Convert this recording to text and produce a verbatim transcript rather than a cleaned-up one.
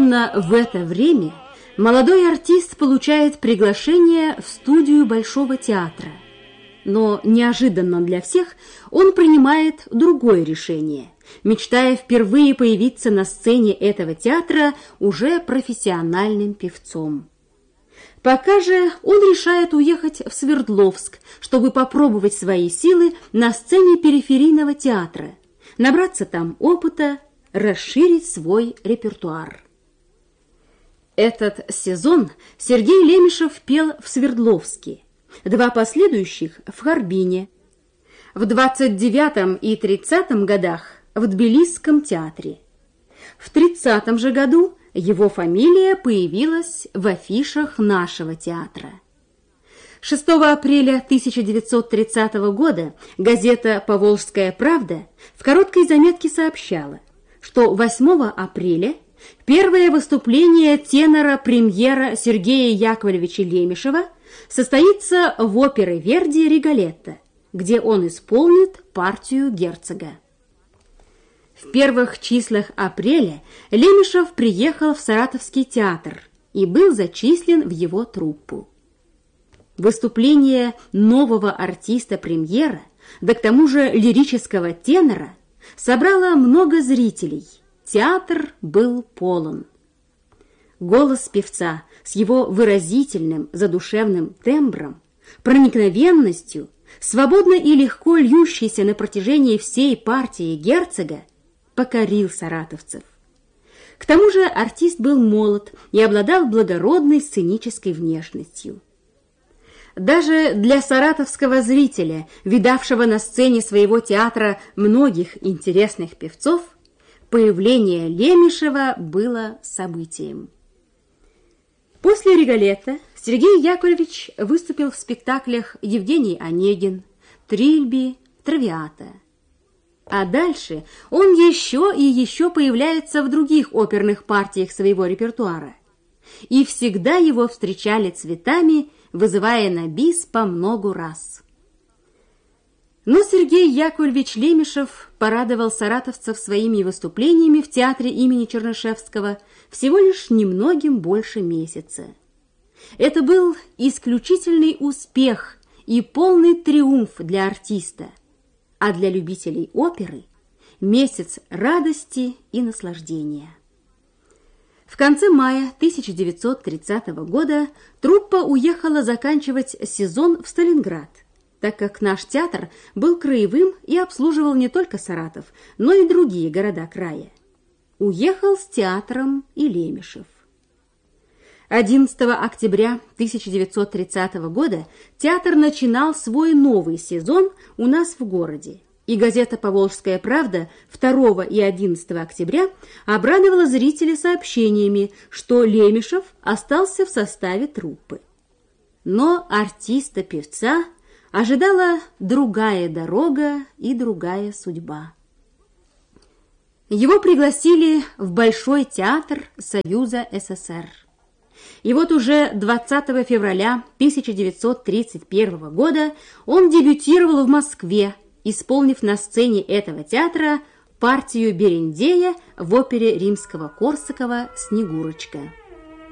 Именно в это время молодой артист получает приглашение в студию Большого театра. Но неожиданно для всех он принимает другое решение, мечтая впервые появиться на сцене этого театра уже профессиональным певцом. Пока же он решает уехать в Свердловск, чтобы попробовать свои силы на сцене периферийного театра, набраться там опыта, расширить свой репертуар. Этот сезон Сергей Лемешев пел в Свердловске, два последующих в Харбине, в двадцать девятом и тридцатом годах в Тбилисском театре. В тридцатом же году его фамилия появилась в афишах нашего театра. шестого апреля тысяча девятьсот тридцатого года газета «Поволжская правда» в короткой заметке сообщала, что восьмого апреля первое выступление тенора-премьера Сергея Яковлевича Лемешева состоится в опере Верди «Риголетто», где он исполнит партию герцога. В первых числах апреля Лемешев приехал в Саратовский театр и был зачислен в его труппу. Выступление нового артиста-премьера, да к тому же лирического тенора, собрало много зрителей. Театр был полон. Голос певца с его выразительным, задушевным тембром, проникновенностью, свободно и легко льющийся на протяжении всей партии герцога, покорил саратовцев. К тому же артист был молод и обладал благородной сценической внешностью. Даже для саратовского зрителя, видавшего на сцене своего театра многих интересных певцов, появление Лемешева было событием. После «Риголетто» Сергей Яковлевич выступил в спектаклях «Евгений Онегин», «Трильби», «Травиата». А дальше он еще и еще появляется в других оперных партиях своего репертуара. И всегда его встречали цветами, вызывая на бис по многу раз. Но Сергей Яковлевич Лемешев порадовал саратовцев своими выступлениями в театре имени Чернышевского всего лишь немногим больше месяца. Это был исключительный успех и полный триумф для артиста, а для любителей оперы – месяц радости и наслаждения. В конце мая тысяча девятьсот тридцатого года труппа уехала заканчивать сезон в Сталинград, так как наш театр был краевым и обслуживал не только Саратов, но и другие города края. Уехал с театром и Лемешев. одиннадцатого октября тысяча девятьсот тридцатого года театр начинал свой новый сезон у нас в городе, и газета «Поволжская правда» второго и одиннадцатого октября обрадовала зрителей сообщениями, что Лемешев остался в составе труппы. Но артиста-певца ожидала другая дорога и другая судьба. Его пригласили в Большой театр Союза СССР. И вот уже двадцатого февраля тысяча девятьсот тридцать первого года он дебютировал в Москве, исполнив на сцене этого театра партию Берендея в опере Римского-Корсакова «Снегурочка».